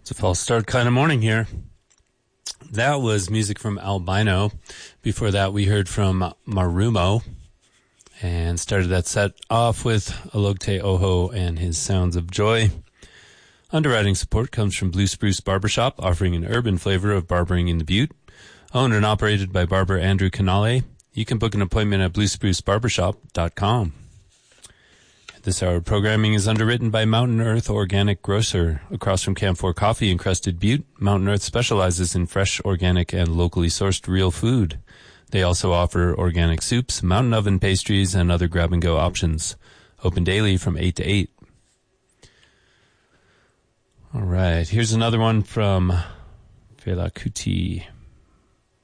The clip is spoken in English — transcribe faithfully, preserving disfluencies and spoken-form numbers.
It's a false start kind of morning here. That was music from Albino. Before that, we heard from Marumo and started that set off with Alogte Oho and his Sounds of Joy. Underwriting support comes from Blue Spruce Barbershop, offering an urban flavor of barbering in the Butte. Owned and operated by barber Andrew Canale. You can book an appointment at blue spruce barbershop dot com. This hour of programming is underwritten by Mountain Earth Organic Grocer. Across from Camphor Coffee in Crested Butte, Mountain Earth specializes in fresh, organic, and locally sourced real food. They also offer organic soups, mountain oven pastries, and other grab-and-go options. Open daily from eight to eight. All right, here's another one from Fela Kuti.